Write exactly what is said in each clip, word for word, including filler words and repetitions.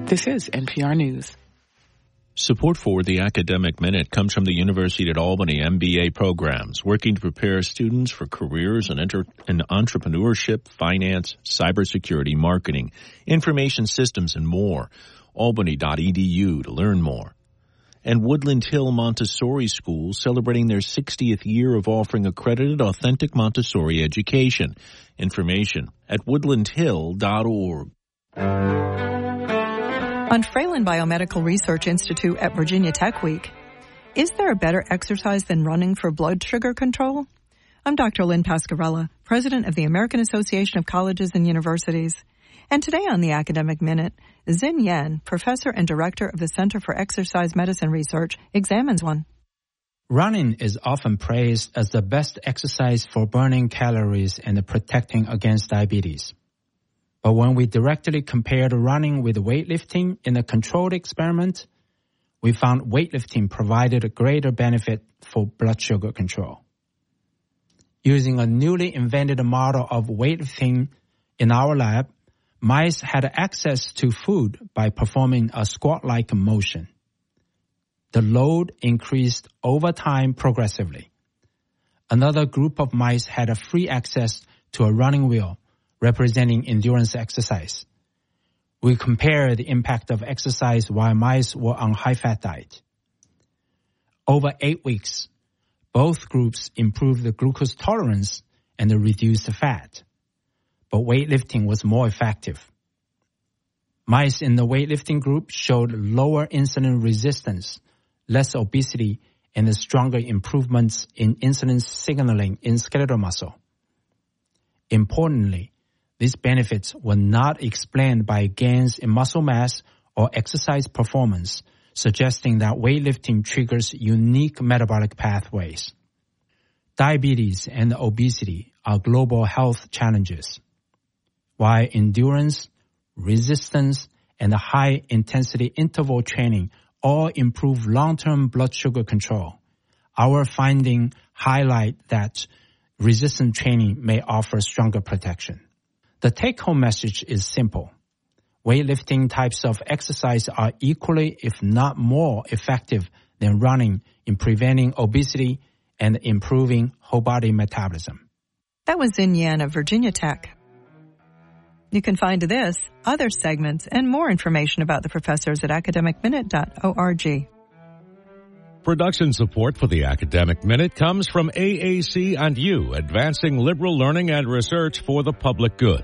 This is N P R News. Support for the Academic Minute comes from the University at Albany M B A programs, working to prepare students for careers in, enter- in entrepreneurship, finance, cybersecurity, marketing, information systems, and more. albany dot e d u to learn more. And Woodland Hill Montessori School celebrating their sixtieth year of offering accredited, authentic Montessori education. Information at woodland hill dot org. On Fralin Biomedical Research Institute at Virginia Tech Week, is there a better exercise than running for blood sugar control? I'm Doctor Lynn Pascarella, president of the American Association of Colleges and Universities. And today on the Academic Minute, Xin Yan, professor and director of the Center for Exercise Medicine Research, examines one. Running is often praised as the best exercise for burning calories and protecting against diabetes. But when we directly compared running with weightlifting in a controlled experiment, we found weightlifting provided a greater benefit for blood sugar control. Using a newly invented model of weightlifting in our lab, mice had access to food by performing a squat-like motion. The load increased over time progressively. Another group of mice had a free access to a running wheel, representing endurance exercise. We compare the impact of exercise while mice were on high-fat diet. Over eight weeks, both groups improved the glucose tolerance and reduced the fat, but weightlifting was more effective. Mice in the weightlifting group showed lower insulin resistance, less obesity, and stronger improvements in insulin signaling in skeletal muscle. Importantly, these benefits were not explained by gains in muscle mass or exercise performance, suggesting that weightlifting triggers unique metabolic pathways. Diabetes and obesity are global health challenges. While endurance, resistance, and high-intensity interval training all improve long-term blood sugar control, our findings highlight that resistance training may offer stronger protection. The take-home message is simple. Weightlifting types of exercise are equally, if not more, effective than running in preventing obesity and improving whole body metabolism. That was Xin Yan of Virginia Tech. You can find this, other segments, and more information about the professors at academic minute dot org. Production support for the Academic Minute comes from A A C and you, advancing liberal learning and research for the public good.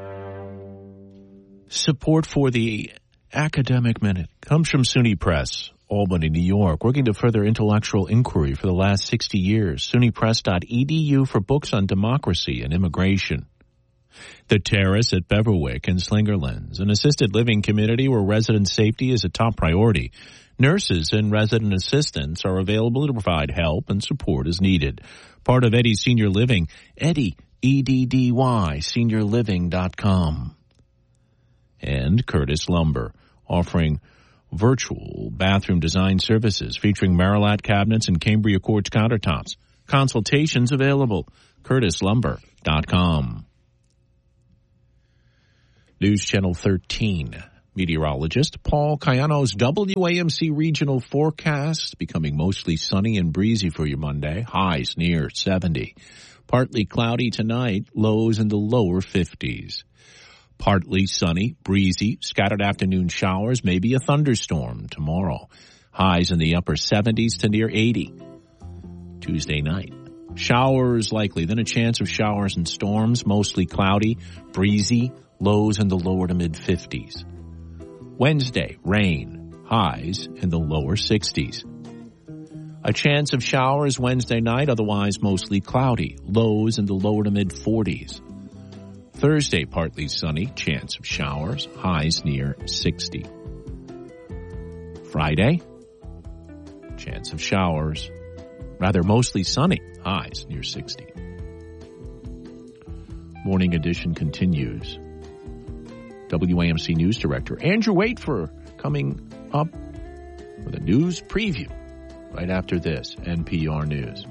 Support for the Academic Minute comes from SUNY Press, Albany, New York, working to further intellectual inquiry for the last sixty years. SUNY Press dot e d u for books on democracy and immigration. The Terrace at Beverwick and Slingerlands, an assisted living community where resident safety is a top priority. Nurses and resident assistants are available to provide help and support as needed. Part of Eddy Senior Living, Eddy, E D D Y, senior living dot com. And Curtis Lumber, offering virtual bathroom design services featuring Marilat cabinets and Cambria quartz countertops. Consultations available, curtis lumber dot com. News Channel thirteen. Meteorologist Paul Cayano's W A M C regional forecast becoming mostly sunny and breezy for your Monday. Highs near seventy. Partly cloudy tonight, lows in the lower fifties. Partly sunny, breezy, scattered afternoon showers, maybe a thunderstorm tomorrow. Highs in the upper seventies to near eighty. Tuesday night, showers likely, then a chance of showers and storms, mostly cloudy, breezy, lows in the lower to mid-fifties. Wednesday, rain, highs in the lower sixties. A chance of showers Wednesday night, otherwise mostly cloudy, lows in the lower to mid-forties. Thursday, partly sunny, chance of showers, highs near sixty. Friday, chance of showers, rather mostly sunny, highs near sixty. Morning edition continues. W A M C News Director Andrew Waitfer coming up with a news preview right after this N P R News.